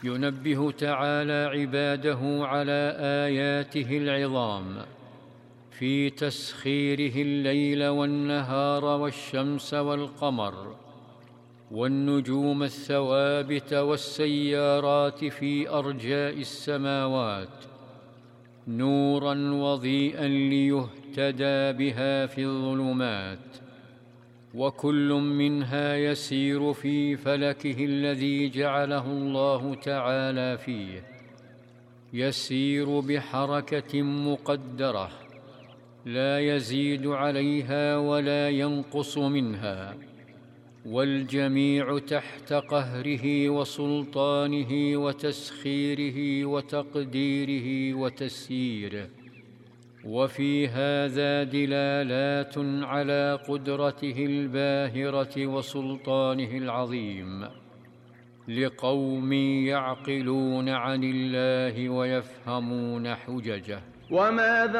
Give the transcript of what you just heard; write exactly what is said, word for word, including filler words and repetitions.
ينبه تعالى عباده على آياته العظام في تسخيره الليل والنهار والشمس والقمر والنجوم الثوابت والسيارات في أرجاء السماوات نوراً وضيئاً ليهتدى بها في الظلمات، وكل منها يسير في فلكه الذي جعله الله تعالى فيه، يسير بحركة مقدرة لا يزيد عليها ولا ينقص منها، والجميع تحت قهره وسلطانه وتسخيره وتقديره وتسييره. وفي هذا دلالات على قدرته الباهرة وسلطانه العظيم لقوم يعقلون عن الله ويفهمون حججه. وما